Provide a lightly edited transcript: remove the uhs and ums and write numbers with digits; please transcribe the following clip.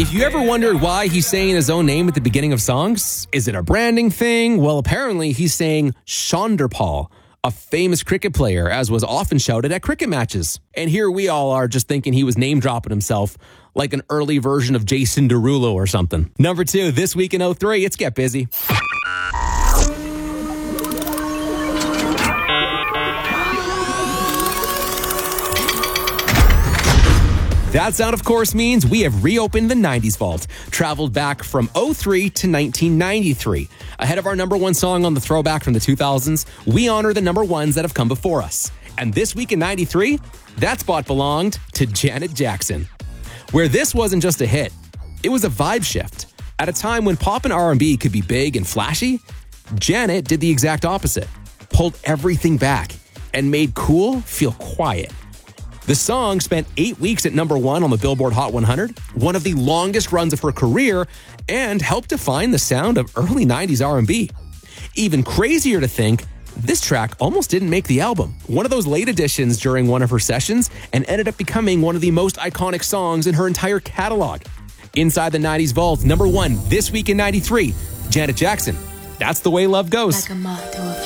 If you ever wondered why he's saying his own name at the beginning of songs, is it a branding thing? Well, apparently he's saying Chanderpaul, a famous cricket player, as was often shouted at cricket matches. And here we all are just thinking he was name dropping himself like an early version of Jason Derulo or something. Number 2, this week in 03, it's Get Busy. That sound, of course, means we have reopened the 90s vault, traveled back from 03 to 1993. Ahead of our number 1 song on the throwback from the 2000s, we honor the number 1s that have come before us. And this week in 93, that spot belonged to Janet Jackson. Where this wasn't just a hit, it was a vibe shift. At a time when pop and R&B could be big and flashy, Janet did the exact opposite, pulled everything back, and made cool feel quiet. The song spent 8 weeks at number 1 on the Billboard Hot 100, one of the longest runs of her career, and helped define the sound of early 90s R&B. Even crazier to think, this track almost didn't make the album. One of those late additions during one of her sessions, and ended up becoming one of the most iconic songs in her entire catalog. Inside the 90s vault, number 1 this week in 93, Janet Jackson. That's the way love goes. Like a moth to a